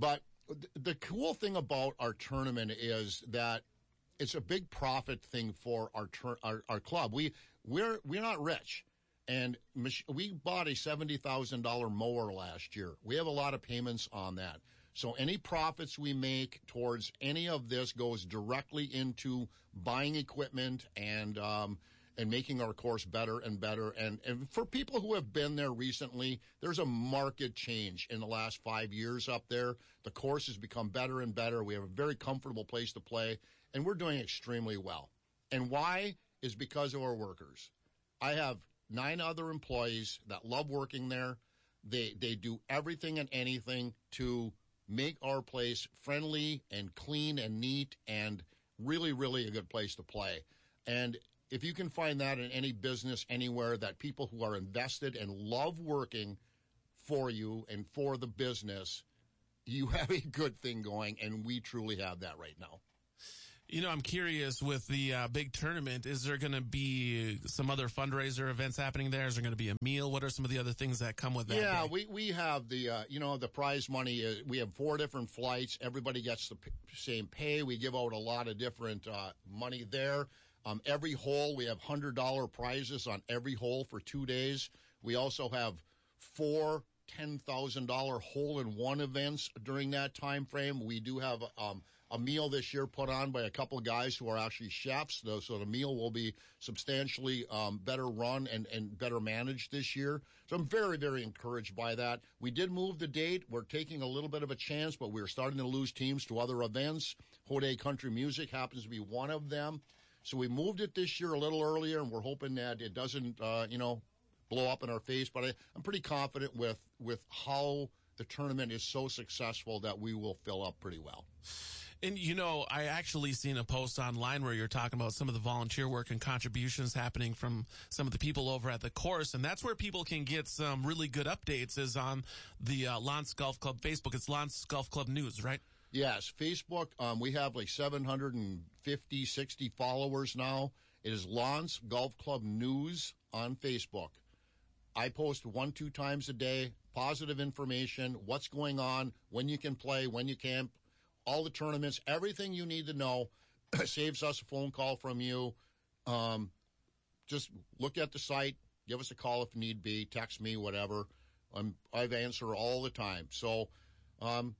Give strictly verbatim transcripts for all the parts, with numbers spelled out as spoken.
But the cool thing about our tournament is that it's a big profit thing for our tur- our, our club. We we're we're not rich, and we bought a seventy thousand dollar mower last year. We have a lot of payments on that, so any profits we make towards any of this goes directly into buying equipment and um, and making our course better and better. And, and for people who have been there recently, there's a market change in the last five years up there. The course has become better and better. We have a very comfortable place to play, and we're doing extremely well. And why is because of our workers. I have nine other employees that love working there. They they do everything and anything to make our place friendly and clean and neat and really, really a good place to play. And if you can find that in any business anywhere, that people who are invested and love working for you and for the business, you have a good thing going, and we truly have that right now. You know, I'm curious with the uh, big tournament, is there going to be some other fundraiser events happening there? Is there going to be a meal? What are some of the other things that come with that? Yeah, day? we, we have the, uh, you know, the prize money. Uh, we have four different flights. Everybody gets the p- same pay. We give out a lot of different uh, money there. Um, every hole, we have one hundred dollars prizes on every hole for two days. We also have four ten thousand dollars hole-in-one events during that time frame. We do have um, a meal this year put on by a couple of guys who are actually chefs, though, so the meal will be substantially um, better run and, and better managed this year. So I'm very, very encouraged by that. We did move the date. We're taking a little bit of a chance, but we're starting to lose teams to other events. Hode Country Music happens to be one of them. So we moved it this year a little earlier, and we're hoping that it doesn't, uh, you know, blow up in our face. But I, I'm pretty confident with, with how the tournament is so successful that we will fill up pretty well. And, you know, I actually seen a post online where you're talking about some of the volunteer work and contributions happening from some of the people over at the course. And that's where people can get some really good updates is on the uh, L'Anse Golf Club Facebook. It's L'Anse Golf Club News, right? Yes, Facebook. Um, we have like seven hundred fifty, sixty followers now. It is L'Anse Golf Club News on Facebook. I post one, two times a day, positive information, what's going on, when you can play, when you can't, all the tournaments, everything you need to know. Saves us a phone call from you. Um, just look at the site, give us a call if need be, text me, whatever. I'm, I've answered all the time. So, um,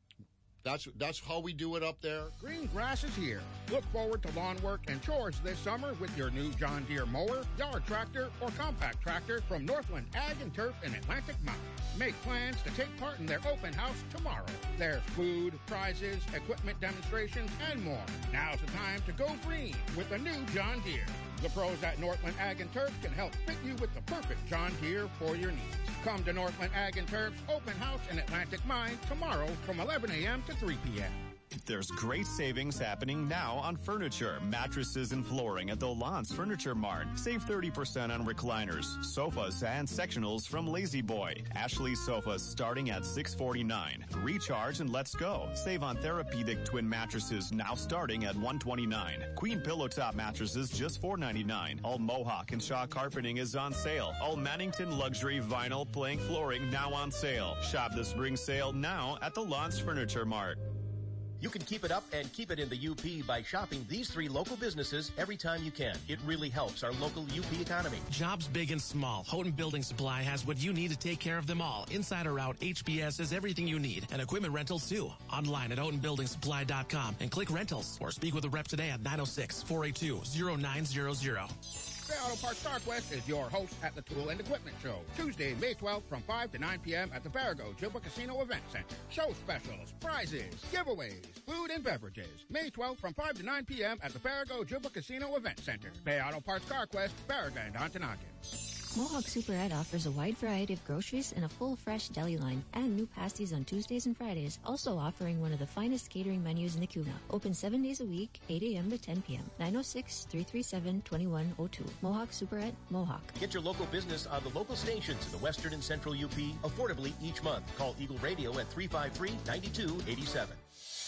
That's that's how we do it up there. Green grass is here. Look forward to lawn work and chores this summer with your new John Deere mower, yard tractor, or compact tractor from Northland Ag and Turf in Atlantic Mountain. Make plans to take part in their open house tomorrow. There's food, prizes, equipment demonstrations, and more. Now's the time to go green with a new John Deere. The pros at Northland Ag and Turf can help fit you with the perfect John Deere for your needs. Come to Northland Ag and Turf's open house in Atlantic Mine tomorrow from eleven a.m. to three p.m. There's great savings happening now on furniture, mattresses, and flooring at the L'Anse Furniture Mart. Save thirty percent on recliners, sofas, and sectionals from Lazy Boy. Ashley sofas starting at six forty-nine. Recharge and let's go. Save on Therapeutic twin mattresses now starting at one twenty-nine. Queen pillow top mattresses just four ninety-nine. All Mohawk and Shaw carpeting is on sale. All Mannington luxury vinyl plank flooring now on sale. Shop the spring sale now at the L'Anse Furniture Mart. You can keep it up and keep it in the U P by shopping these three local businesses every time you can. It really helps our local U P economy. Jobs big and small. Houghton Building Supply has what you need to take care of them all. Inside or out, H B S has everything you need. And equipment rentals too. Online at houghton building supply dot com and click rentals or speak with a rep today at nine oh six, four eight two, oh nine hundred. Bay Auto Parts Northwest is your host at the Tool and Equipment Show. Tuesday, May twelfth from five to nine p.m. at the Farago Gilba Casino Event Center. Show specials, prizes, giveaways, food and beverages. May twelfth from five to nine p.m. at the Farago Gilba Casino Event Center. Bay Auto Parts CarQuest, Farragut and Ontonagon. Mohawk Superette offers a wide variety of groceries and a full fresh deli line and new pasties on Tuesdays and Fridays, also offering one of the finest catering menus in the Kuna. Open seven days a week, eight a.m. to ten p.m. nine oh six, three three seven, two one oh two. Mohawk Superette, Mohawk. Get your local business on the local stations in the western and central U P affordably each month. Call Eagle Radio at three five three, nine two eight seven.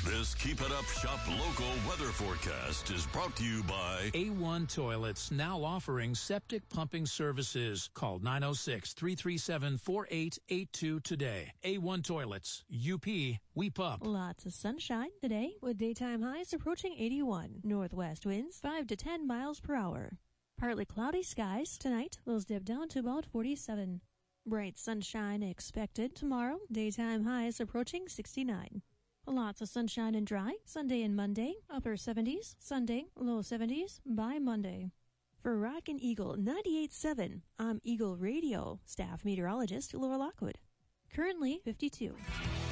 This Keep It Up Shop Local weather forecast is brought to you by A one Toilets, now offering septic pumping services. Call nine oh six, three three seven, four eight eight two today. A one Toilets, U P, we pump. Lots of sunshine today with daytime highs approaching eighty-one. Northwest winds five to ten miles per hour. Partly cloudy skies tonight. Lows dip down to about forty-seven. Bright sunshine expected tomorrow. Daytime highs approaching sixty-nine. Lots of sunshine and dry. Sunday and Monday, upper seventies. Sunday, low seventies by Monday. For Rockin' Eagle ninety-eight point seven, I'm Eagle Radio staff meteorologist Laura Lockwood. Currently fifty-two.